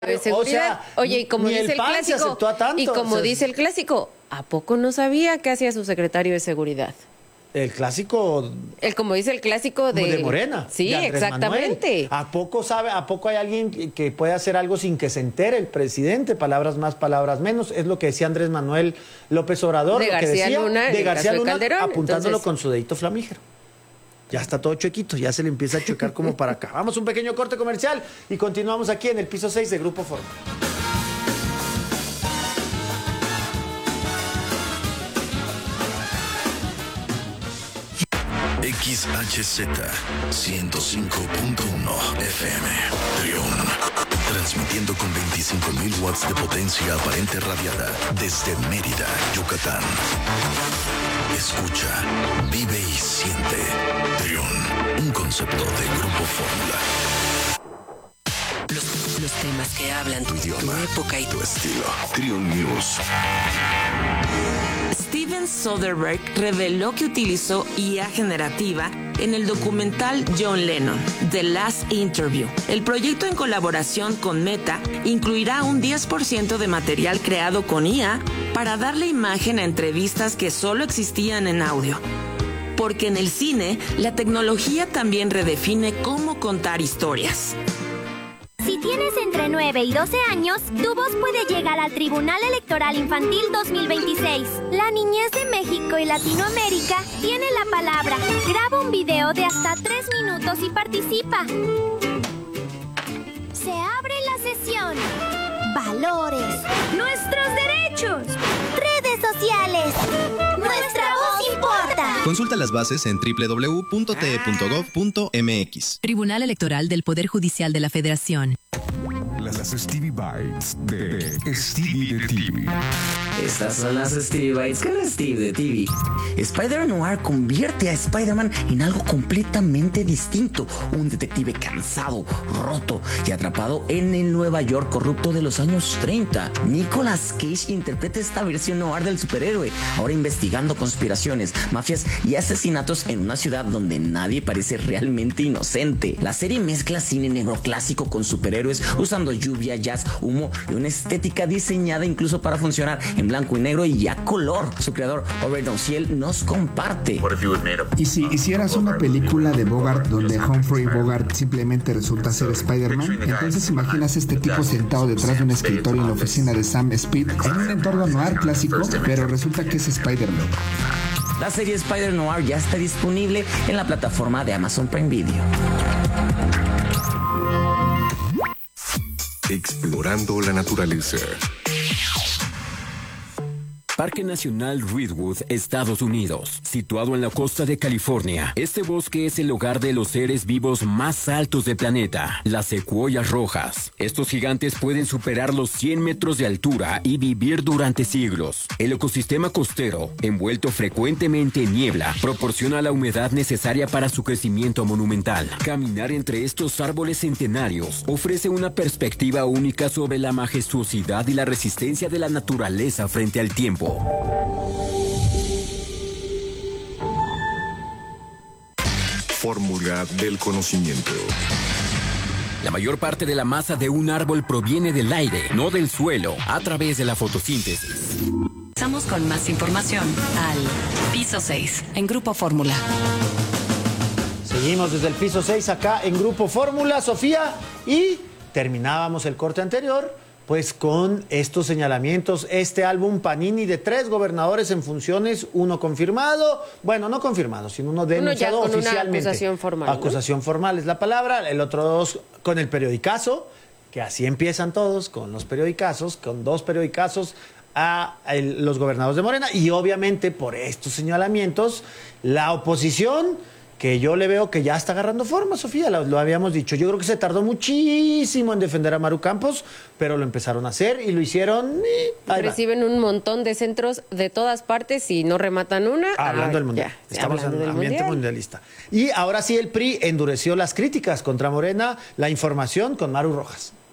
de seguridad. O sea, oye, y como dice el clásico, y como dice el clásico, ¿a poco no sabía qué hacía su secretario de seguridad? El clásico. Como dice el clásico de Morena. Sí, de Andrés exactamente. Manuel. ¿A poco hay alguien que puede hacer algo sin que se entere el presidente? Palabras más, palabras menos. Es lo que decía Andrés Manuel López Obrador. De lo que García decía Luna, de García Luna, Calderón, apuntándolo entonces... con su dedito flamígero. Ya está todo chuequito, ya se le empieza a chocar como para acá. Vamos a un pequeño corte comercial y continuamos aquí en el piso 6 de Grupo Fórmula. XHZ 105.1 FM Trión, transmitiendo con 25.000 watts de potencia aparente radiada desde Mérida, Yucatán. Escucha, vive y siente Trión, un concepto de Grupo Fórmula. Los temas que hablan tu idioma, tu época y tu estilo. Trión News. Steven Soderbergh reveló que utilizó IA generativa en el documental John Lennon, The Last Interview. El proyecto, en colaboración con Meta, incluirá un 10% de material creado con IA para darle imagen a entrevistas que solo existían en audio. Porque en el cine, la tecnología también redefine cómo contar historias. Si tienes entre 9 y 12 años, tu voz puede llegar al Tribunal Electoral Infantil 2026. La niñez de México y Latinoamérica tiene la palabra. Graba un video de hasta 3 minutos y participa. Se abre la sesión. Valores. Nuestros derechos. Redes sociales. Nuestra voz importa. Consulta las bases en www.te.gov.mx. Tribunal Electoral del Poder Judicial de la Federación. Las Stevie Bites de Stevie de TV. Estas son las Stevie Bites con Stevie de TV. Spider-Noir convierte a Spider-Man en algo completamente distinto. Un detective cansado, roto y atrapado en el Nueva York corrupto de los años 30. Nicolas Cage interpreta esta versión noir del superhéroe, ahora investigando conspiraciones, mafias y asesinatos en una ciudad donde nadie parece realmente inocente. La serie mezcla cine negro clásico con superhéroes, usando lluvia, jazz, humo y una estética diseñada incluso para funcionar en blanco y negro y a color. Su creador, Robert Downhill, nos comparte. ¿Y si hicieras una película de Bogart donde Humphrey Bogart simplemente resulta ser Spider-Man? Entonces imaginas este tipo sentado detrás de un escritorio en la oficina de Sam Speed en un entorno noir clásico, pero resulta que es Spider-Man. La serie Spider-Noir ya está disponible en la plataforma de Amazon Prime Video. Explorando la naturaleza. Parque Nacional Redwood, Estados Unidos, situado en la costa de California. Este bosque es el hogar de los seres vivos más altos del planeta, las secuoyas rojas. Estos gigantes pueden superar los 100 metros de altura y vivir durante siglos. El ecosistema costero, envuelto frecuentemente en niebla, proporciona la humedad necesaria para su crecimiento monumental. Caminar entre estos árboles centenarios ofrece una perspectiva única sobre la majestuosidad y la resistencia de la naturaleza frente al tiempo. Fórmula del conocimiento. La mayor parte de la masa de un árbol proviene del aire, no del suelo, a través de la fotosíntesis. Estamos con más información al piso 6 en Grupo Fórmula. Seguimos desde el piso 6 acá en Grupo Fórmula, Sofía, y terminábamos el corte anterior pues con estos señalamientos, este álbum Panini de 3 gobernadores en funciones, uno confirmado, bueno, no confirmado, sino uno denunciado uno ya con oficialmente. una acusación formal. Acusación formal es la palabra, el otro 2 con el periodicazo, que así empiezan todos, con los periodicazos, con 2 periodicazos a los gobernadores de Morena, y obviamente por estos señalamientos, la oposición, que yo le veo que ya está agarrando forma, Sofía, lo habíamos dicho. Yo creo que se tardó muchísimo en defender a Maru Campos, pero lo empezaron a hacer y lo hicieron. Reciben un montón de centros de todas partes y no rematan una. Hablando del Mundial. Ya, estamos en ambiente mundialista. Y ahora sí el PRI endureció las críticas contra Morena, la información con Maru Rojas.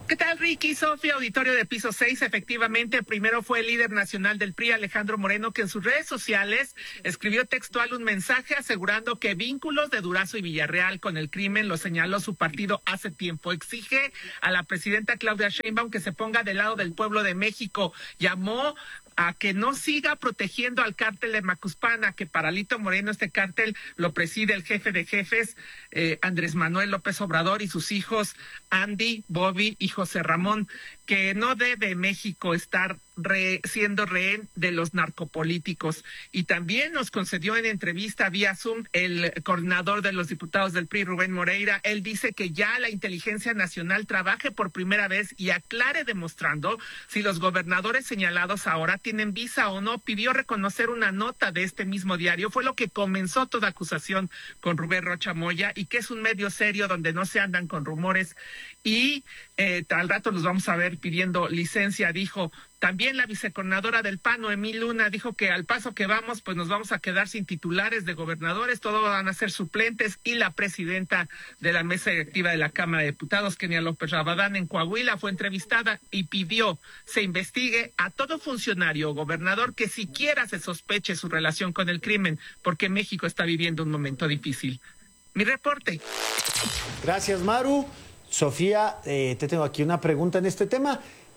¿Qué tal, Ricky, Sofía, auditorio de Piso 6? Efectivamente, primero fue el líder nacional del PRI, Alejandro Moreno, que en sus redes sociales escribió textual un mensaje asegurando que vínculos de Durazo y Villarreal con el crimen lo señaló su partido hace tiempo. Exige a la presidenta Claudia Sheinbaum que se ponga del lado del pueblo de México. Llamó a que no siga protegiendo al cártel de Macuspana, que para Alito Moreno este cártel lo preside el jefe de jefes, Andrés Manuel López Obrador, y sus hijos Andy, Bobby y José Ramón, que no debe México estar siendo rehén de los narcopolíticos. Y también nos concedió en entrevista vía Zoom el coordinador de los diputados del PRI, Rubén Moreira. Él dice que ya la inteligencia nacional trabaje por primera vez y aclare demostrando si los gobernadores señalados ahora tienen visa o no. Pidió reconocer una nota de este mismo diario. Fue lo que comenzó toda acusación con Rubén Rocha Moya, y que es un medio serio donde no se andan con rumores. Y al rato los vamos a ver pidiendo licencia, dijo. También la vicecoordinadora del PAN, Noemí Luna, dijo que al paso que vamos, pues nos vamos a quedar sin titulares de gobernadores, todos van a ser suplentes. Y la presidenta de la mesa directiva de la Cámara de Diputados, Kenia López Rabadán, en Coahuila, fue entrevistada y pidió se investigue a todo funcionario o gobernador que siquiera se sospeche su relación con el crimen, porque México está viviendo un momento difícil. Mi reporte. Gracias, Maru. Sofía, te tengo aquí una pregunta en este tema.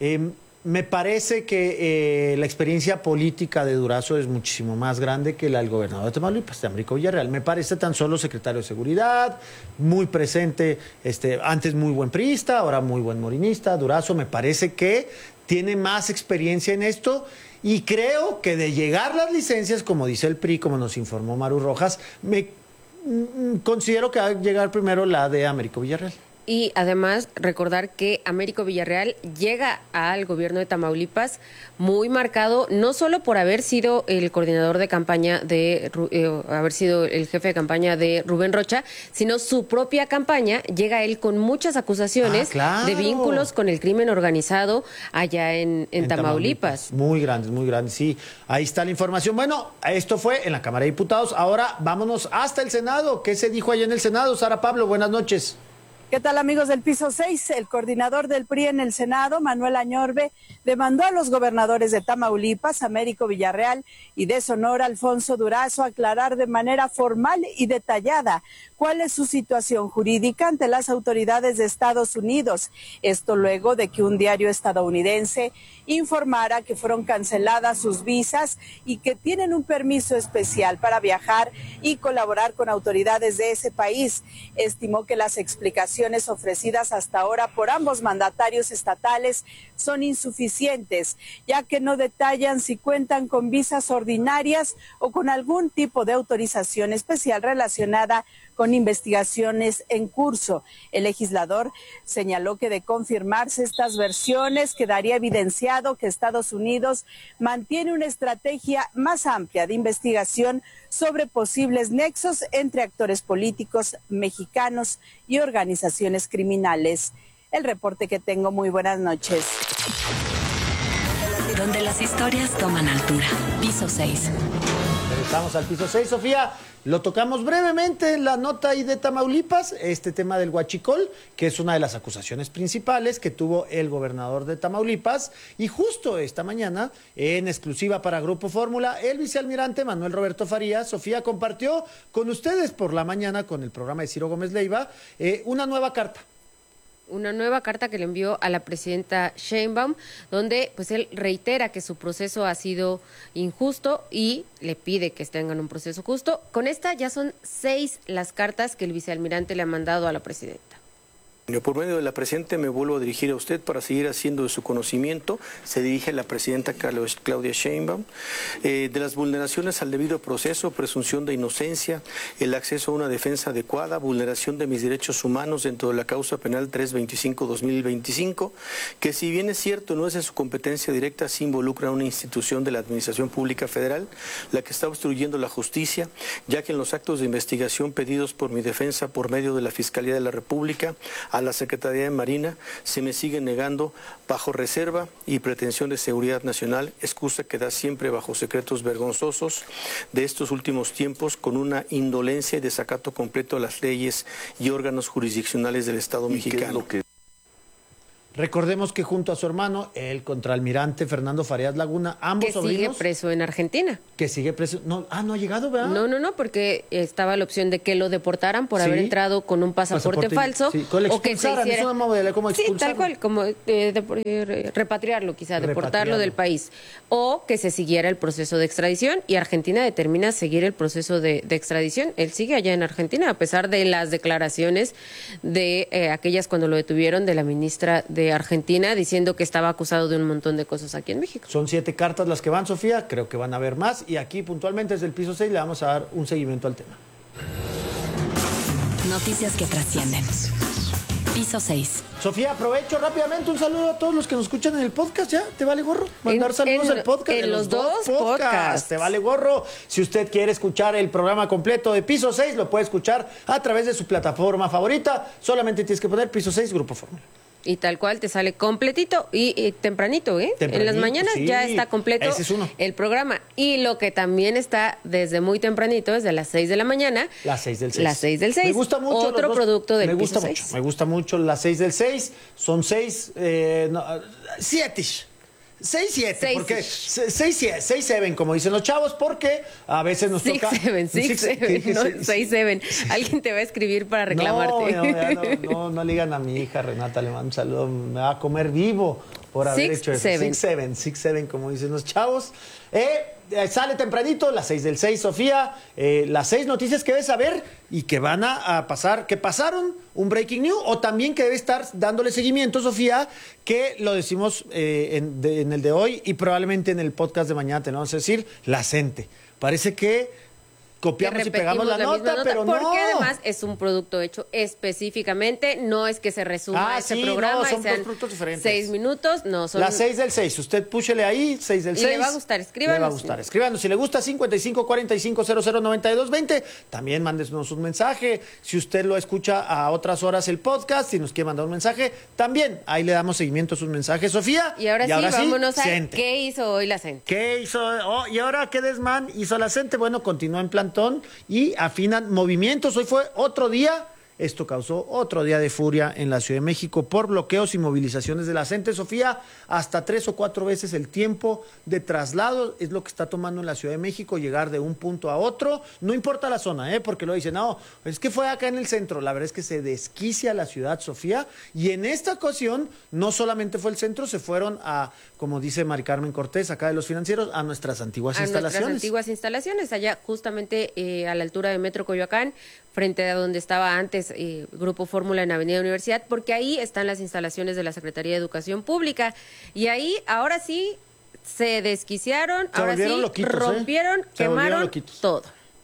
Me parece que la experiencia política de Durazo es muchísimo más grande que la del gobernador de Tamaulipas, de Américo Villarreal. Me parece tan solo secretario de Seguridad, muy presente, antes muy buen priista, ahora muy buen morinista. Durazo me parece que tiene más experiencia en esto, y creo que de llegar las licencias, como dice el PRI, como nos informó Maru Rojas, considero que va a llegar primero la de Américo Villarreal. Y además recordar que Américo Villarreal llega al gobierno de Tamaulipas muy marcado, no solo por haber sido el coordinador de campaña haber sido el jefe de campaña de Rubén Rocha, sino su propia campaña. Llega él con muchas acusaciones de vínculos con el crimen organizado allá en Tamaulipas. Muy grandes, sí. Ahí está la información. Bueno, esto fue en la Cámara de Diputados. Ahora vámonos hasta el Senado. ¿Qué se dijo allá en el Senado? Sara Pablo, buenas noches. ¿Qué tal, amigos del Piso 6? El coordinador del PRI en el Senado, Manuel Añorbe, demandó a los gobernadores de Tamaulipas, Américo Villarreal, y de Sonora, Alfonso Durazo, aclarar de manera formal y detallada cuál es su situación jurídica ante las autoridades de Estados Unidos. Esto luego de que un diario estadounidense informara que fueron canceladas sus visas y que tienen un permiso especial para viajar y colaborar con autoridades de ese país. Estimó que las explicaciones ofrecidas hasta ahora por ambos mandatarios estatales son insuficientes, ya que no detallan si cuentan con visas ordinarias o con algún tipo de autorización especial relacionada con investigaciones en curso. El legislador señaló que de confirmarse estas versiones quedaría evidenciado que Estados Unidos mantiene una estrategia más amplia de investigación sobre posibles nexos entre actores políticos mexicanos y organizaciones criminales. El reporte que tengo. Muy buenas noches. Donde las historias toman altura. Piso 6. Estamos al Piso 6, Sofía. Lo tocamos brevemente en la nota ahí de Tamaulipas, este tema del huachicol, que es una de las acusaciones principales que tuvo el gobernador de Tamaulipas. Y justo esta mañana, en exclusiva para Grupo Fórmula, el vicealmirante Manuel Roberto Farías, Sofía, compartió con ustedes por la mañana, con el programa de Ciro Gómez Leiva, una nueva carta. Una nueva carta que le envió a la presidenta Sheinbaum, donde pues él reitera que su proceso ha sido injusto y le pide que tengan un proceso justo. Con esta ya son 6 las cartas que el vicealmirante le ha mandado a la presidenta. Por medio de la presidenta me vuelvo a dirigir a usted para seguir haciendo de su conocimiento. Se dirige a la presidenta Claudia Sheinbaum, de las vulneraciones al debido proceso, presunción de inocencia, el acceso a una defensa adecuada, vulneración de mis derechos humanos dentro de la causa penal 325-2025, que si bien es cierto no es de su competencia directa, sí involucra a una institución de la Administración Pública Federal, la que está obstruyendo la justicia, ya que en los actos de investigación pedidos por mi defensa por medio de la Fiscalía de la República, a la Secretaría de Marina se me sigue negando bajo reserva y pretensión de seguridad nacional, excusa que da siempre bajo secretos vergonzosos de estos últimos tiempos, con una indolencia y desacato completo a las leyes y órganos jurisdiccionales del Estado mexicano. Recordemos que junto a su hermano, el contraalmirante Fernando Farías Laguna, ambos sobrinos... Que sigue preso en Argentina. Que sigue preso... No ha llegado, ¿verdad? No, porque estaba la opción de que lo deportaran por haber entrado con un pasaporte falso. Sí, o que se hiciera... Es una modalidad como expulsarlo. Sí, tal cual, como repatriarlo quizá, deportarlo del país. O que se siguiera el proceso de extradición y Argentina determina seguir el proceso de extradición. Él sigue allá en Argentina, a pesar de las declaraciones de aquellas cuando lo detuvieron de la ministra de Argentina diciendo que estaba acusado de un montón de cosas aquí en México. Son 7 cartas las que van, Sofía, creo que van a haber más y aquí puntualmente desde el piso 6 le vamos a dar un seguimiento al tema. Noticias que trascienden. Piso 6. Sofía, aprovecho rápidamente un saludo a todos los que nos escuchan en el podcast, ¿ya? ¿Te vale gorro? Mandar saludos al podcast. En los dos podcasts. ¿Te vale gorro? Si usted quiere escuchar el programa completo de Piso 6, lo puede escuchar a través de su plataforma favorita. Solamente tienes que poner Piso 6 Grupo Fórmula. Y tal cual te sale completito y tempranito, ¿eh? En las mañanas ya está completo el programa. Y lo que también está desde muy tempranito, desde las 6 de la mañana. Las 6 del 6. Las 6 del 6. Me gusta mucho. Otro producto del Piso 6. Me gusta mucho las 6 del 6. Son 6, 7. 6-7, porque 6-7, como dicen los chavos, porque a veces nos toca... 6-7. Alguien te va a escribir para reclamarte. No le digan a mi hija Renata, le mando un saludo, me va a comer vivo por haber hecho eso. 6-7, como dicen los chavos. Sale tempranito, las 6 del 6, Sofía, las 6 noticias que debes saber y que van a pasar, que pasaron, un breaking news, o también que debe estar dándole seguimiento, Sofía, que lo decimos en el de hoy y probablemente en el podcast de mañana te lo vamos a decir, la CENTE. Parece que copiamos y pegamos la nota, pero no. Porque además es un producto hecho específicamente, no es que se resuma ese programa son y sean dos productos diferentes. 6 minutos, no son... Las 6 del 6, usted púchele ahí, 6 del 6. Y le va a gustar, escríbanos. Le va a gustar, escríbanos. Si le gusta, 5545009220. También mándenos un mensaje. Si usted lo escucha a otras horas el podcast, si nos quiere mandar un mensaje, también ahí le damos seguimiento a sus mensajes, Sofía. Y ahora sí, vámonos a qué hizo hoy la CENTE. ¿Qué hizo? ¿Y ahora qué desmán hizo la CENTE? Bueno, continúa en plantón y afinan movimientos. Hoy fue otro día. Esto causó otro día de furia en la Ciudad de México por bloqueos y movilizaciones de la CENTE, Sofía. Hasta 3 o 4 veces el tiempo de traslado es lo que está tomando en la Ciudad de México, llegar de un punto a otro. No importa la zona, porque lo dicen, no, es que fue acá en el centro. La verdad es que se desquicia la ciudad, Sofía. Y en esta ocasión no solamente fue el centro, se fueron a, como dice Mari Carmen Cortés, acá de los financieros, a nuestras antiguas instalaciones. Allá justamente a la altura de Metro Coyoacán, frente a donde estaba antes Grupo Fórmula en Avenida Universidad, porque ahí están las instalaciones de la Secretaría de Educación Pública. Y ahí, ahora sí, se desquiciaron, ahora sí, loquitos, rompieron, quemaron todo.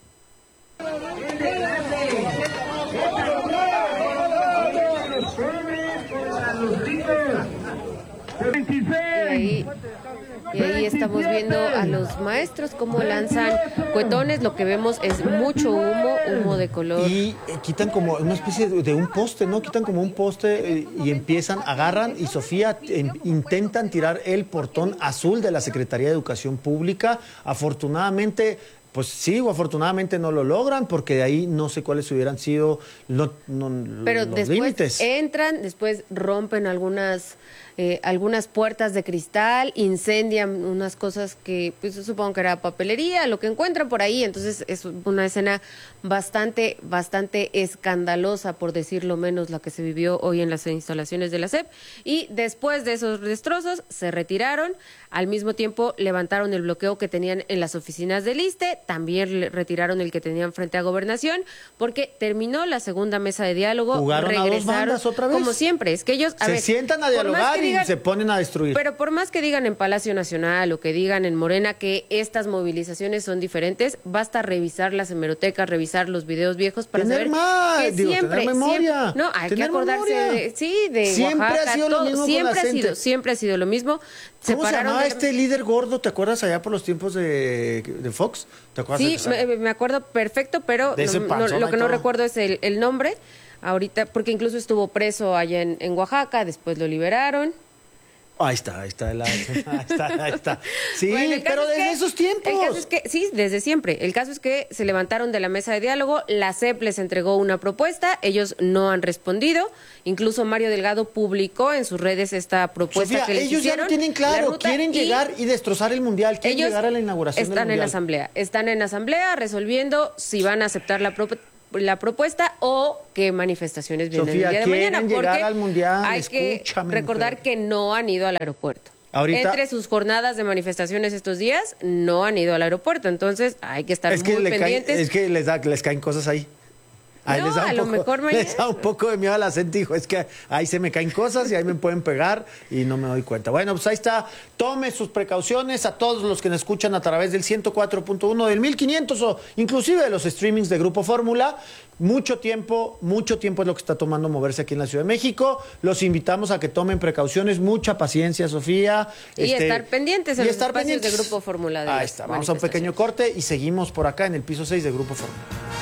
Y ahí estamos viendo a los maestros cómo lanzan cuetones. Lo que vemos es mucho humo de color. Y quitan como una especie de un poste, ¿no? Quitan como un poste y empiezan, agarran y Sofía intentan tirar el portón azul de la Secretaría de Educación Pública. Afortunadamente... Pues sí, o afortunadamente no lo logran, porque de ahí no sé cuáles hubieran sido Pero los después límites. Entran, después rompen algunas puertas de cristal, incendian unas cosas que pues supongo que era papelería, lo que encuentran por ahí. Entonces es una escena bastante escandalosa, por decirlo menos, la que se vivió hoy en las instalaciones de la SEP. Y después de esos destrozos se retiraron. Al mismo tiempo levantaron el bloqueo que tenían en las oficinas del ISSSTE, también retiraron el que tenían frente a Gobernación, porque terminó la segunda mesa de diálogo. ¿Jugaron regresaron a dos bandas otra vez? Como siempre, es que ellos sientan a dialogar y se ponen a destruir. Pero por más que digan en Palacio Nacional o que digan en Morena que estas movilizaciones son diferentes, basta revisar las hemerotecas, revisar los videos viejos para saber que tener memoria. No, hay que acordarse de siempre Oaxaca, ha sido lo mismo siempre ha sido lo mismo. ¿Cómo se llamaba este líder gordo? ¿Te acuerdas allá por los tiempos de Fox? ¿Te acuerdas? Sí, me acuerdo perfecto, pero lo que no recuerdo es el nombre ahorita, porque incluso estuvo preso allá en Oaxaca, después lo liberaron. Ahí está. Sí, bueno, pero desde esos tiempos. El caso es que, sí, desde siempre. El caso es que se levantaron de la mesa de diálogo, la CEP les entregó una propuesta, ellos no han respondido. Incluso Mario Delgado publicó en sus redes esta propuesta, Sofía, que les ellos hicieron. Ya lo tienen claro, quieren llegar y destrozar el Mundial, quieren llegar a la inauguración del Mundial. Están en asamblea resolviendo si van a aceptar la propuesta o qué manifestaciones vienen el día de mañana, porque llegar al Mundial, hay que recordar que no han ido al aeropuerto. Ahorita, entre sus jornadas de manifestaciones estos días, no han ido al aeropuerto, entonces hay que estar muy pendientes. Es que les caen cosas ahí. No, les da un poco de miedo al acentijo, es que ahí se me caen cosas y ahí me pueden pegar y no me doy cuenta. Bueno, pues ahí está, tome sus precauciones a todos los que nos escuchan a través del 104.1, del 1500 o inclusive de los streamings de Grupo Fórmula. Mucho tiempo es lo que está tomando moverse aquí en la Ciudad de México. Los invitamos a que tomen precauciones, mucha paciencia, Sofía. Y estar pendientes en los espacios de Grupo Fórmula. Ahí está, vamos a un pequeño corte y seguimos por acá en el piso 6 de Grupo Fórmula.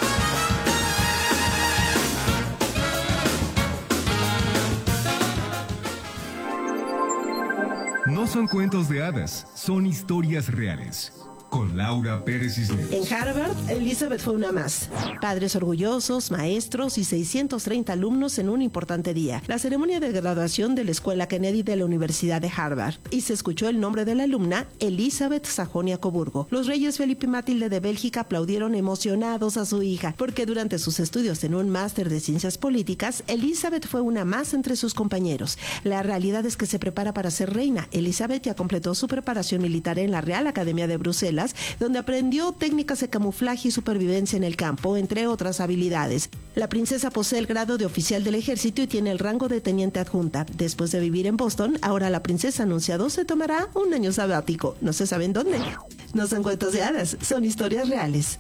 No son cuentos de hadas, son historias reales. Con Laura Pérez Cisneros. En Harvard, Elizabeth fue una más. Padres orgullosos, maestros y 630 alumnos en un importante día. La ceremonia de graduación de la Escuela Kennedy de la Universidad de Harvard. Y se escuchó el nombre de la alumna, Elizabeth Sajonia-Coburgo. Los reyes Felipe y Matilde de Bélgica aplaudieron emocionados a su hija, porque durante sus estudios en un máster de ciencias políticas, Elizabeth fue una más entre sus compañeros. La realidad es que se prepara para ser reina. Elizabeth ya completó su preparación militar en la Real Academia de Bruselas, donde aprendió técnicas de camuflaje y supervivencia en el campo, entre otras habilidades. La princesa posee el grado de oficial del ejército y tiene el rango de teniente adjunta. Después de vivir en Boston, ahora la princesa anunciado se tomará un año sabático. No se sabe en dónde. No son cuentos de hadas, son historias reales.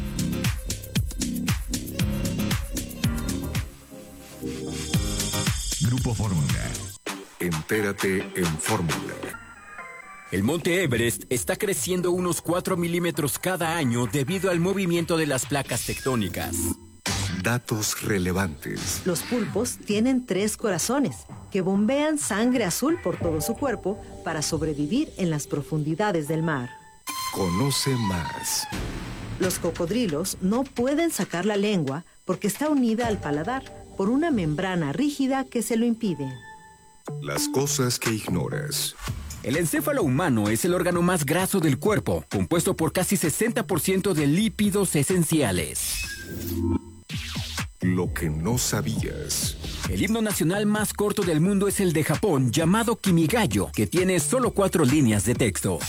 Grupo Fórmula. Entérate en Fórmula. El monte Everest está creciendo unos 4 milímetros cada año debido al movimiento de las placas tectónicas. Datos relevantes. Los pulpos tienen 3 corazones que bombean sangre azul por todo su cuerpo para sobrevivir en las profundidades del mar. Conoce más. Los cocodrilos no pueden sacar la lengua porque está unida al paladar por una membrana rígida que se lo impide. Las cosas que ignoras. El encéfalo humano es el órgano más graso del cuerpo, compuesto por casi 60% de lípidos esenciales. Lo que no sabías. El himno nacional más corto del mundo es el de Japón, llamado Kimigayo, que tiene solo 4 líneas de texto.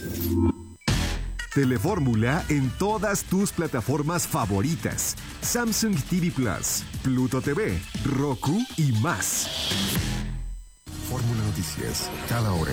Telefórmula en todas tus plataformas favoritas. Samsung TV Plus, Pluto TV, Roku y más. Fórmula Noticias, cada hora.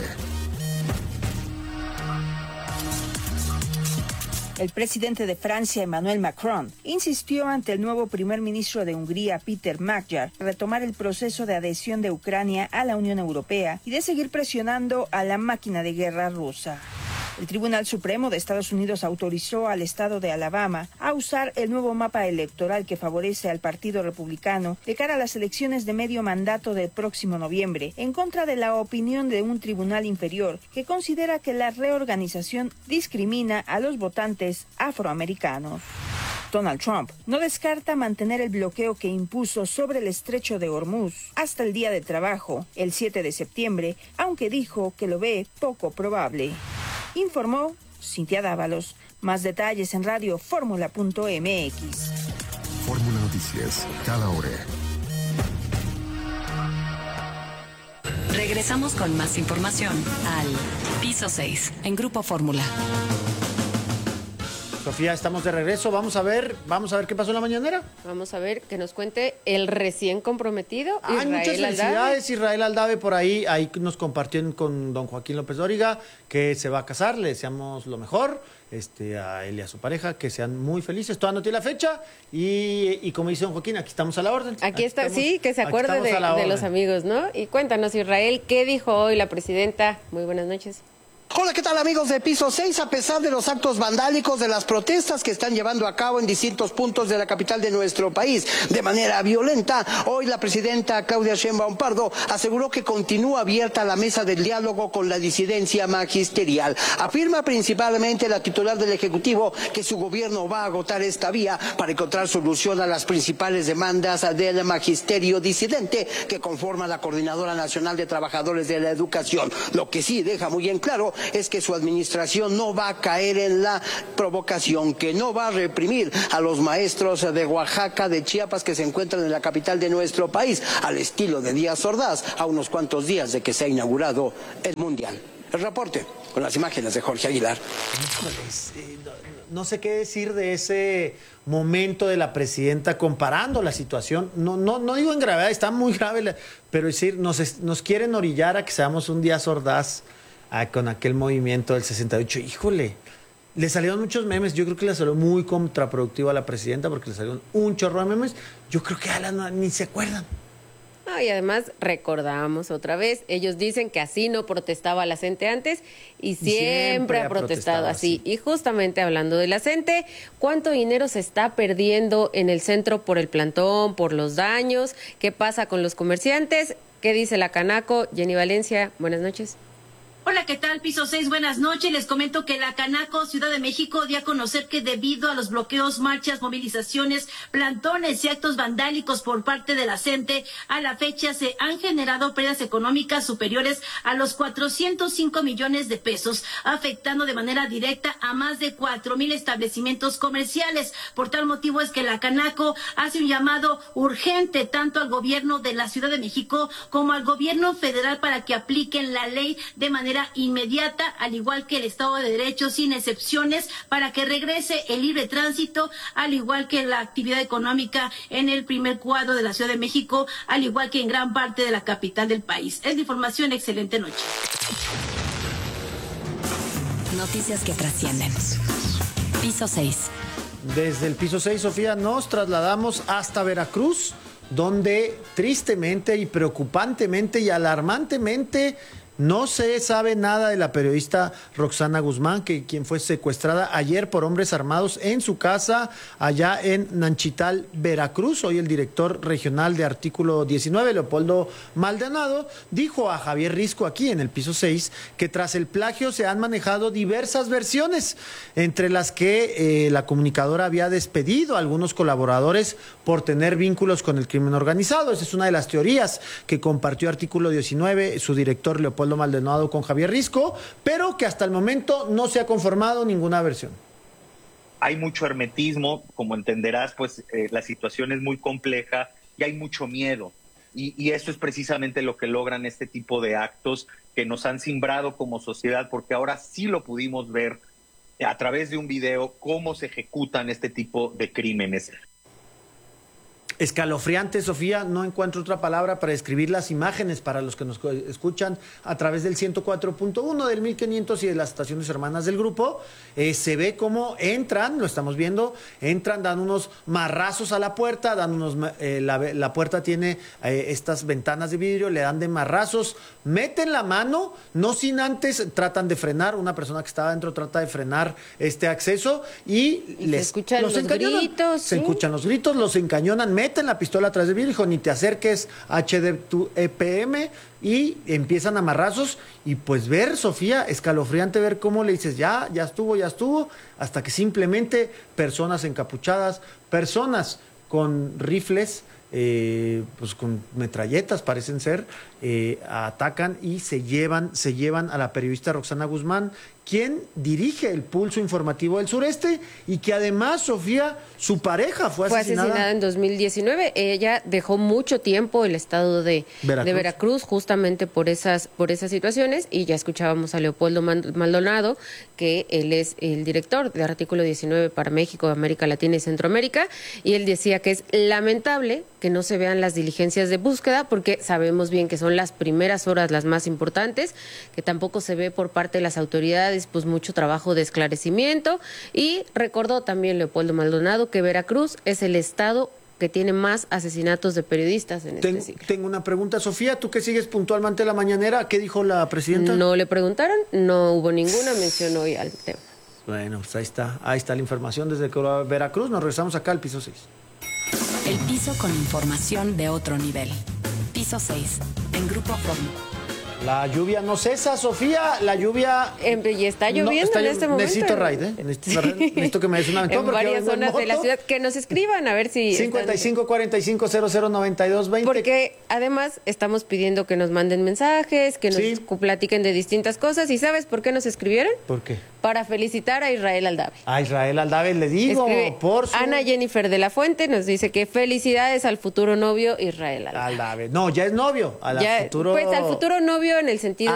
El presidente de Francia, Emmanuel Macron, insistió ante el nuevo primer ministro de Hungría, Peter Magyar, retomar el proceso de adhesión de Ucrania a la Unión Europea y de seguir presionando a la máquina de guerra rusa. El Tribunal Supremo de Estados Unidos autorizó al estado de Alabama a usar el nuevo mapa electoral que favorece al Partido Republicano de cara a las elecciones de medio mandato del próximo noviembre, en contra de la opinión de un tribunal inferior que considera que la reorganización discrimina a los votantes afroamericanos. Donald Trump no descarta mantener el bloqueo que impuso sobre el estrecho de Hormuz hasta el día del trabajo, el 7 de septiembre, aunque dijo que lo ve poco probable. Informó Cintia Dávalos. Más detalles en radioformula.mx. Fórmula Noticias, cada hora. Regresamos con más información al Piso 6 en Grupo Fórmula. Sofía, estamos de regreso. Vamos a ver qué pasó en la mañanera. Vamos a ver que nos cuente el recién comprometido Israel muchas felicidades, Aldave. Israel Aldave por ahí nos compartió con don Joaquín López Dóriga que se va a casar, le deseamos lo mejor, a él y a su pareja, que sean muy felices. Todavía no tiene la fecha y como dice don Joaquín, aquí estamos a la orden. Aquí está, sí, que se acuerde de los amigos, ¿no? Y cuéntanos, Israel, ¿qué dijo hoy la presidenta? Muy buenas noches. Hola, ¿qué tal amigos de Piso 6? A pesar de los actos vandálicos de las protestas que están llevando a cabo en distintos puntos de la capital de nuestro país de manera violenta, hoy la presidenta Claudia Sheinbaum Pardo aseguró que continúa abierta la mesa del diálogo con la disidencia magisterial. Afirma principalmente la titular del Ejecutivo que su gobierno va a agotar esta vía para encontrar solución a las principales demandas del magisterio disidente que conforma la Coordinadora Nacional de Trabajadores de la Educación. Lo que sí deja muy en claro es que su administración no va a caer en la provocación, que no va a reprimir a los maestros de Oaxaca, de Chiapas, que se encuentran en la capital de nuestro país, al estilo de Díaz Ordaz, a unos cuantos días de que se ha inaugurado el Mundial. El reporte con las imágenes de Jorge Aguilar. No sé qué decir de ese momento de la presidenta comparando la situación. No digo en gravedad, está muy grave, pero decir, nos quieren orillar a que seamos un Díaz Ordaz con aquel movimiento del 68. Híjole, le salieron muchos memes. Yo creo que le salió muy contraproductivo a la presidenta porque le salieron un chorro de memes. Yo creo que ni se acuerdan. No, y además recordamos otra vez, ellos dicen que así no protestaba la CENTE antes y siempre ha protestado así. Y justamente hablando de la CENTE, ¿cuánto dinero se está perdiendo en el centro por el plantón, por los daños? ¿Qué pasa con los comerciantes? ¿Qué dice la Canaco? Jenny Valencia, buenas noches. Hola, ¿qué tal? Piso 6, buenas noches. Les comento que la Canaco Ciudad de México dio a conocer que debido a los bloqueos, marchas, movilizaciones, plantones y actos vandálicos por parte de la CENTE, a la fecha se han generado pérdidas económicas superiores a los 405 millones de pesos, afectando de manera directa a más de 4,000 establecimientos comerciales. Por tal motivo es que la Canaco hace un llamado urgente tanto al gobierno de la Ciudad de México como al gobierno federal para que apliquen la ley de manera inmediata, al igual que el Estado de Derecho, sin excepciones, para que regrese el libre tránsito, al igual que la actividad económica en el primer cuadro de la Ciudad de México, al igual que en gran parte de la capital del país. Es la información. Excelente noche. Noticias que trascienden. Piso 6. Desde el Piso 6, Sofía, nos trasladamos hasta Veracruz, donde tristemente y preocupantemente y alarmantemente no se sabe nada de la periodista Roxana Guzmán, quien fue secuestrada ayer por hombres armados en su casa allá en Nanchital, Veracruz. Hoy el director regional de Artículo 19, Leopoldo Maldonado, dijo a Javier Risco aquí en el Piso 6 que tras el plagio se han manejado diversas versiones, entre las que la comunicadora había despedido a algunos colaboradores por tener vínculos con el crimen organizado. Esa es una de las teorías que compartió Artículo 19, su director Leopoldo Maldonado con Javier Risco, pero que hasta el momento no se ha conformado ninguna versión. Hay mucho hermetismo, como entenderás, pues la situación es muy compleja y hay mucho miedo. Y esto es precisamente lo que logran este tipo de actos que nos han cimbrado como sociedad, porque ahora sí lo pudimos ver a través de un video cómo se ejecutan este tipo de crímenes. Escalofriante, Sofía, no encuentro otra palabra para describir las imágenes para los que nos escuchan a través del 104.1, del 1500 y de las estaciones hermanas del grupo. Se ve cómo entran, lo estamos viendo, entran, dan unos marrazos a la puerta, la puerta tiene estas ventanas de vidrio, le dan de marrazos, meten la mano, no sin antes tratan de frenar, una persona que estaba adentro trata de frenar este acceso y se escuchan los gritos. Se escuchan los gritos, los encañonan, meten la pistola atrás de vidrio, dijo, ni te acerques HDPM, y empiezan a amarrazos, y pues ver, Sofía, escalofriante ver cómo le dices, ya estuvo, hasta que simplemente personas encapuchadas, personas con rifles, pues con metralletas parecen ser, atacan y se llevan a la periodista Roxana Guzmán, quien dirige el Pulso Informativo del Sureste y que además, Sofía, su pareja fue asesinada en 2019. Ella dejó mucho tiempo el estado de Veracruz justamente por esas situaciones, y ya escuchábamos a Leopoldo Maldonado, que él es el director de Artículo 19 para México, América Latina y Centroamérica, y él decía que es lamentable que no se vean las diligencias de búsqueda, porque sabemos bien que son las primeras horas las más importantes, que tampoco se ve por parte de las autoridades pues mucho trabajo de esclarecimiento. Y recordó también Leopoldo Maldonado que Veracruz es el estado que tiene más asesinatos de periodistas en este siglo. Tengo una pregunta, Sofía, tú que sigues puntualmente la mañanera, ¿qué dijo la presidenta? No le preguntaron, no hubo ninguna mención hoy al tema. Bueno, pues ahí está la información desde Veracruz. Nos regresamos acá al piso 6. El piso con información de otro nivel. Piso 6, en Grupo Fórmula. La lluvia no cesa, Sofía. La lluvia... Y está lloviendo en este momento. Necesito raid, Necesito que me des una aventura. En varias zonas de la ciudad. Que nos escriban a ver si... 55 45 00 92 20. Porque además estamos pidiendo que nos manden mensajes, que nos platiquen de distintas cosas. ¿Y sabes por qué nos escribieron? ¿Por qué? Para felicitar a Israel Aldave. A Israel Aldave le digo, por su... Ana Jennifer de la Fuente nos dice que felicidades al futuro novio Israel Aldave. No, ya es novio. Pues al futuro novio en el sentido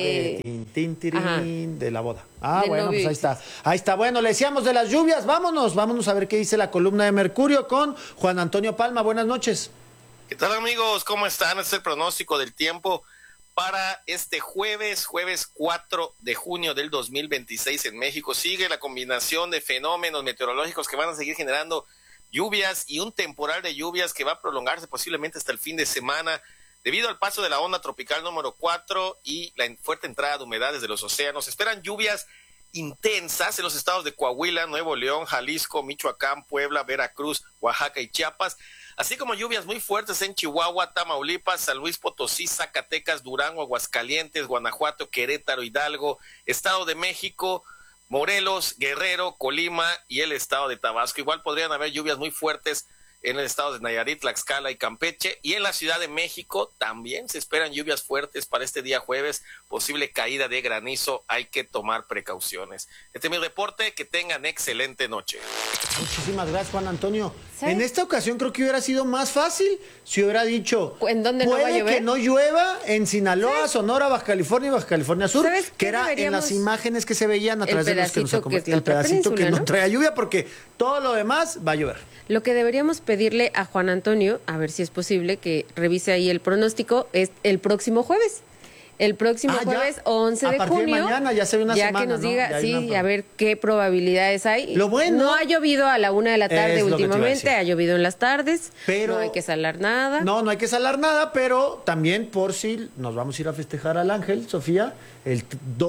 de la boda. Bueno, novio, pues ahí está. Bueno, le decíamos de las lluvias. Vámonos a ver qué dice la columna de Mercurio con Juan Antonio Palma. Buenas noches. ¿Qué tal, amigos? ¿Cómo están? Este es el pronóstico del tiempo para este jueves 4 de junio del 2026 en México. Sigue la combinación de fenómenos meteorológicos que van a seguir generando lluvias y un temporal de lluvias que va a prolongarse posiblemente hasta el fin de semana debido al paso de la onda tropical número 4 y la fuerte entrada de humedades de los océanos. Esperan lluvias intensas en los estados de Coahuila, Nuevo León, Jalisco, Michoacán, Puebla, Veracruz, Oaxaca y Chiapas, así como lluvias muy fuertes en Chihuahua, Tamaulipas, San Luis Potosí, Zacatecas, Durango, Aguascalientes, Guanajuato, Querétaro, Hidalgo, Estado de México, Morelos, Guerrero, Colima y el estado de Tabasco. Igual podrían haber lluvias muy fuertes en el estado de Nayarit, Tlaxcala y Campeche, y en la Ciudad de México también se esperan lluvias fuertes para este día jueves, posible caída de granizo, hay que tomar precauciones. Este es mi reporte, que tengan excelente noche. Muchísimas gracias, Juan Antonio. ¿Sí? En esta ocasión creo que hubiera sido más fácil si hubiera dicho, ¿en dónde no va a llover? Puede que no llueva en Sinaloa, Sonora, Baja California y Baja California Sur, que era en las imágenes que se veían a través de los que nos acompañan, el pedacito que no trae lluvia, porque todo lo demás va a llover. Lo que deberíamos pedirle a Juan Antonio, a ver si es posible que revise ahí el pronóstico, es el próximo jueves. El próximo jueves 11 de junio. A partir de mañana ya se ve una semana, que nos diga, ¿no? a ver qué probabilidades hay. Lo bueno. No ha llovido a la 1 de la tarde últimamente, ha llovido en las tardes. Pero no hay que salar nada. No hay que salar nada, pero también por si nos vamos a ir a festejar al Ángel, Sofía, el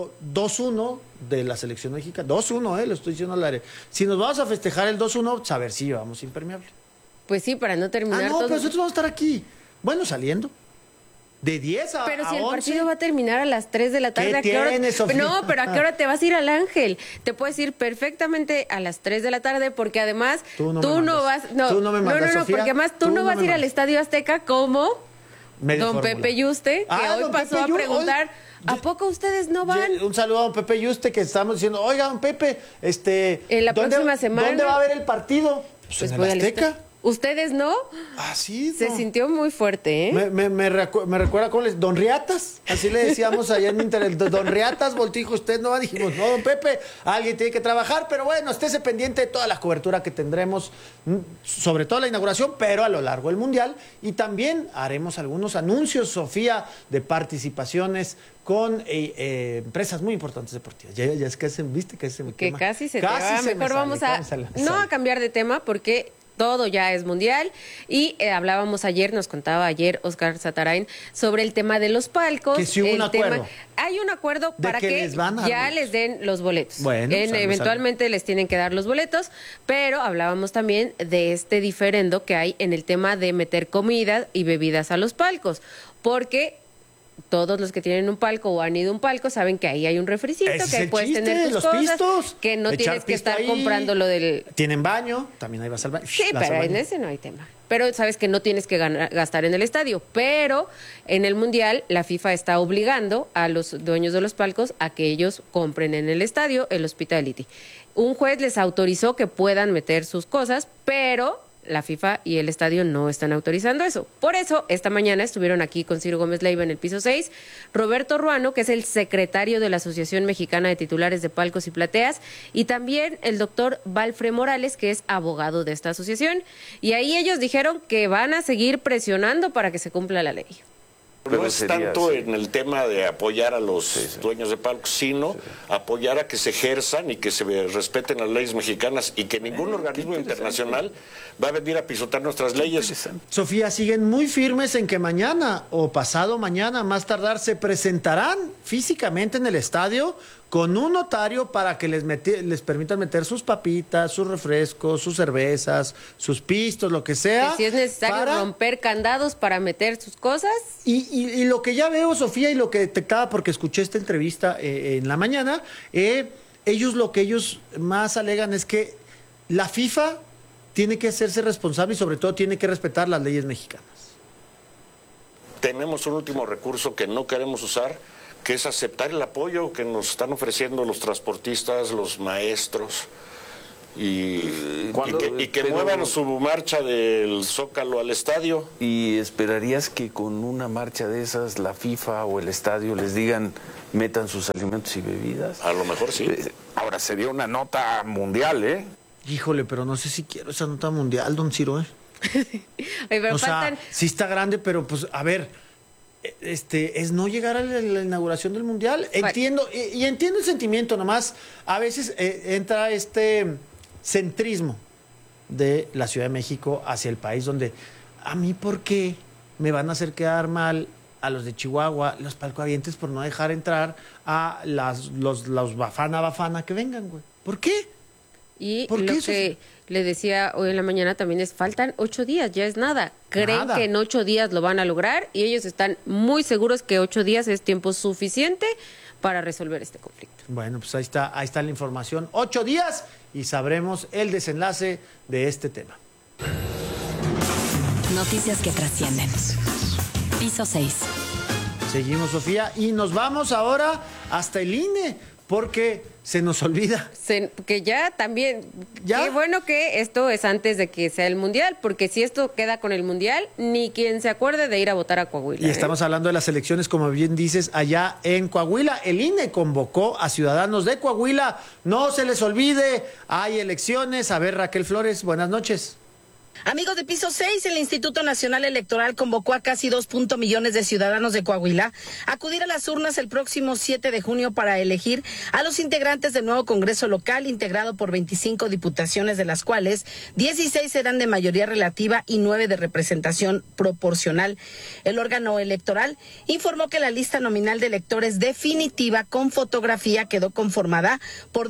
2-1 de la selección mexicana. 2-1, lo estoy diciendo al aire. Si nos vamos a festejar el 2-1, a ver si llevamos impermeable. Pues sí, para no terminar pero nosotros vamos a estar aquí. Bueno, saliendo. De 10 a 11. Pero si el partido va a terminar a las 3 de la tarde, ¿Qué tienes, Sofía? No, pero ¿a qué hora te vas a ir al Ángel? Te puedes ir perfectamente a las 3 de la tarde porque además tú no vas... No, porque además tú no vas a ir al Estadio Azteca como don Pepe Yuste, que hoy pasó a preguntar... ¿A poco ustedes no van? Un saludo a don Pepe Yuste, que estamos diciendo, oiga, don Pepe, en la próxima semana... ¿Dónde va a haber el partido? Pues en el Azteca. ¿Ustedes no? Sí. Se sintió muy fuerte, ¿eh? Me recuerda cómo Don Riatas, así le decíamos allá en Internet. Don Riatas voltijo, usted no va. Dijimos, no, don Pepe, alguien tiene que trabajar, pero bueno, estése pendiente de toda la cobertura que tendremos, sobre todo la inauguración, pero a lo largo del Mundial. Y también haremos algunos anuncios, Sofía, de participaciones con empresas muy importantes deportivas. Ya es que viste que se me quema. Que casi se te va. Mejor vamos a cambiar de tema porque todo ya es mundial y hablábamos ayer, nos contaba ayer Oscar Satarain sobre el tema de los palcos. Que sí hubo un acuerdo. Hay un acuerdo para que ya les den los boletos. Bueno, eventualmente les tienen que dar los boletos, pero hablábamos también de este diferendo que hay en el tema de meter comida y bebidas a los palcos, porque todos los que tienen un palco o han ido a un palco saben que ahí hay un refricito, que ahí puedes tener tus cosas, pistos, que no tienes que estar comprando lo del... Tienen baño, también ahí vas al baño. Sí, pero en ese no hay tema. Pero sabes que no tienes que gastar en el estadio. Pero en el Mundial la FIFA está obligando a los dueños de los palcos a que ellos compren en el estadio el hospitality. Un juez les autorizó que puedan meter sus cosas, pero la FIFA y el estadio no están autorizando eso. Por eso, esta mañana estuvieron aquí con Ciro Gómez Leiva en el piso 6, Roberto Ruano, que es el secretario de la Asociación Mexicana de Titulares de Palcos y Plateas, y también el doctor Valfre Morales, que es abogado de esta asociación. Y ahí ellos dijeron que van a seguir presionando para que se cumpla la ley. No es tanto en el tema de apoyar a los dueños de palcos, sino apoyar a que se ejerzan y que se respeten las leyes mexicanas y que ningún organismo internacional va a venir a pisotear nuestras leyes. Sofía, siguen muy firmes en que mañana o pasado mañana, más tardar, se presentarán físicamente en el estadio con un notario para que les permitan meter sus papitas, sus refrescos, sus cervezas, sus pistos, lo que sea. Que si es necesario romper candados para meter sus cosas. Y lo que ya veo, Sofía, y lo que detectaba porque escuché esta entrevista en la mañana, lo que ellos más alegan es que la FIFA tiene que hacerse responsable y sobre todo tiene que respetar las leyes mexicanas. Tenemos un último recurso que no queremos usar, que es aceptar el apoyo que nos están ofreciendo los transportistas, los maestros, y que muevan su marcha del Zócalo al estadio. ¿Y esperarías que con una marcha de esas la FIFA o el estadio les digan metan sus alimentos y bebidas? A lo mejor sí. Ahora sería una nota mundial, ¿eh? Híjole, pero no sé si quiero esa nota mundial, don Ciro, Pero sea, sí está grande, pero pues, a ver, es no llegar a la inauguración del Mundial. Entiendo, y entiendo el sentimiento, nomás a veces entra este centrismo de la Ciudad de México hacia el país, donde a mí, ¿por qué me van a hacer quedar mal a los de Chihuahua, los palcoavientes, por no dejar entrar a los bafana que vengan, güey? ¿Por qué? Y lo que le decía hoy en la mañana también es, faltan 8 días, ya es nada. Creen que en 8 días lo van a lograr y ellos están muy seguros que 8 días es tiempo suficiente para resolver este conflicto. Bueno, pues ahí está la información. 8 días y sabremos el desenlace de este tema. Noticias que trascienden. Piso 6. Seguimos, Sofía, y nos vamos ahora hasta el INE, porque se nos olvida. Que ya también, qué bueno que esto es antes de que sea el Mundial, porque si esto queda con el Mundial, ni quien se acuerde de ir a votar a Coahuila. Y estamos hablando de las elecciones, como bien dices, allá en Coahuila. El INE convocó a ciudadanos de Coahuila. No se les olvide, hay elecciones. A ver, Raquel Flores, buenas noches. Amigos de Piso 6, el Instituto Nacional Electoral convocó a casi 2 millones de ciudadanos de Coahuila a acudir a las urnas el próximo 7 de junio para elegir a los integrantes del nuevo Congreso local, integrado por 25 diputaciones, de las cuales 16 serán de mayoría relativa y 9 de representación proporcional. El órgano electoral informó que la lista nominal de electores definitiva con fotografía quedó conformada por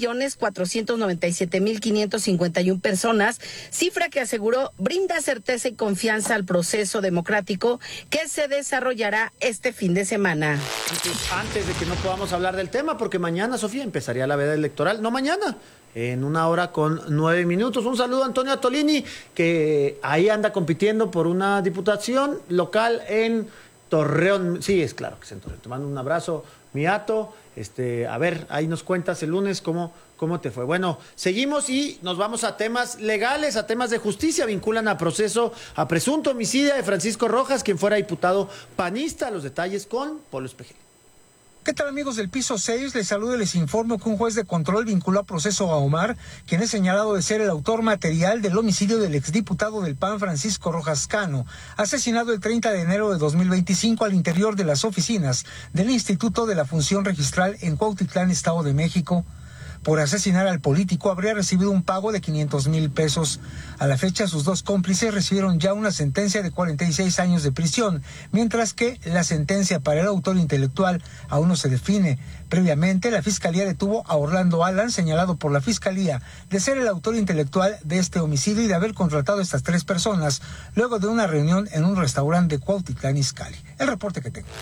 2.497.551 personas, cifra que aseguró brinda certeza y confianza al proceso democrático que se desarrollará este fin de semana. Antes de que no podamos hablar del tema, porque mañana, Sofía, empezaría la veda electoral, no mañana, en 1 hora con 9 minutos. Un saludo a Antonio Atolini, que ahí anda compitiendo por una diputación local en Torreón. Sí, es claro que es en Torreón. Te mando un abrazo, mi Ato. A ver, ahí nos cuentas el lunes cómo te fue. Bueno, seguimos y nos vamos a temas legales, a temas de justicia. Vinculan a proceso a presunto homicidio de Francisco Rojas, quien fuera diputado panista. Los detalles con Polo Espejel. ¿Qué tal, amigos del Piso 6? Les saludo y les informo que un juez de control vinculó a proceso a Omar, quien es señalado de ser el autor material del homicidio del exdiputado del PAN Francisco Rojas Cano, asesinado el 30 de enero de 2025 al interior de las oficinas del Instituto de la Función Registral en Cuautitlán, Estado de México. Por asesinar al político habría recibido un pago de 500,000 pesos. A la fecha, sus 2 cómplices recibieron ya una sentencia de 46 años de prisión, mientras que la sentencia para el autor intelectual aún no se define. Previamente, la Fiscalía detuvo a Orlando Alan, señalado por la Fiscalía de ser el autor intelectual de este homicidio y de haber contratado a estas 3 personas luego de una reunión en un restaurante de Cuautitlán, Izcalli. El reporte que tengo.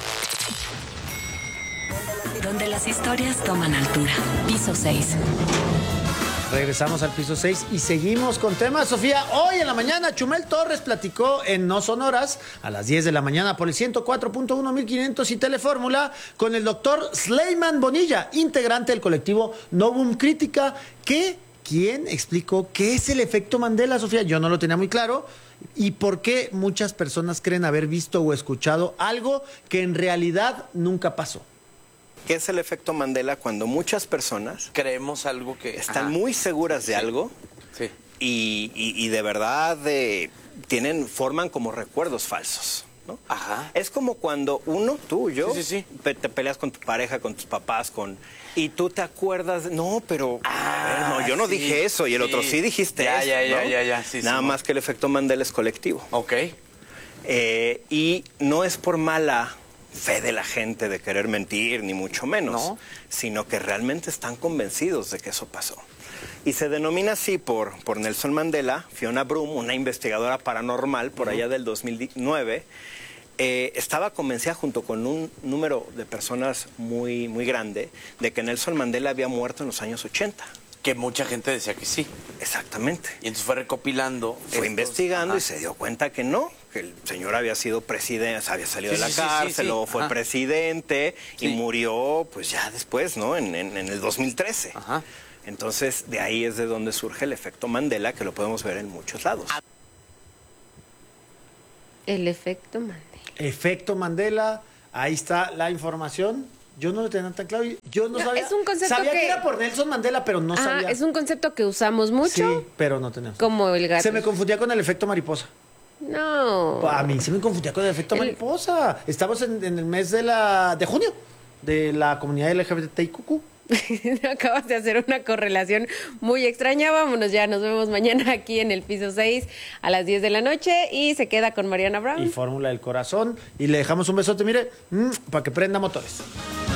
Donde las historias toman altura. Piso 6. Regresamos al Piso 6 y seguimos con temas. Sofía, hoy en la mañana Chumel Torres platicó en No Sonoras a las 10 de la mañana por el 104.1 1500 y Telefórmula con el doctor Sleiman Bonilla, integrante del colectivo Novum Crítica, quien explicó qué es el efecto Mandela, Sofía. Yo no lo tenía muy claro. ¿Y por qué muchas personas creen haber visto o escuchado algo que en realidad nunca pasó? ¿Qué es el efecto Mandela? Cuando muchas personas creemos algo que están muy seguras de algo y de verdad forman como recuerdos falsos. ¿no? Ajá. Es como cuando tú, yo, te peleas con tu pareja, con tus papás, y tú te acuerdas, no, pero a ver, no, yo no dije eso, y el otro sí dijiste eso. Ya. Nada más que el efecto Mandela es colectivo. Ok. Y no es por mala fe de la gente de querer mentir, ni mucho menos, sino que realmente están convencidos de que eso pasó. Y se denomina así por Nelson Mandela. Fiona Broom, una investigadora paranormal por allá del 2009, estaba convencida junto con un número de personas muy, muy grande de que Nelson Mandela había muerto en los años 80. Que mucha gente decía que sí. Exactamente. Y entonces fue recopilando. Fue investigando y se dio cuenta que no, que el señor había sido presidente, había salido de la cárcel, luego fue presidente y murió pues ya después, ¿no? En el 2013. Ajá. Entonces, de ahí es de donde surge el efecto Mandela, que lo podemos ver en muchos lados. El efecto Mandela. Efecto Mandela, ahí está la información. Yo no lo tenía tan claro. Yo no sabía. Es un concepto sabía que era por Nelson Mandela, pero no sabía. Es un concepto que usamos mucho. Sí, pero no tenemos. Como el gato. Se me confundía con el efecto mariposa. No. A mí se me confundía con el efecto mariposa. Estamos en el mes de junio de la comunidad LGBTIQ. Acabas de hacer una correlación muy extraña. Vámonos ya, nos vemos mañana aquí en el piso 6 a las 10 de la noche y se queda con Mariana Brown. Y Fórmula del Corazón. Y le dejamos un besote, mire, para que prenda motores.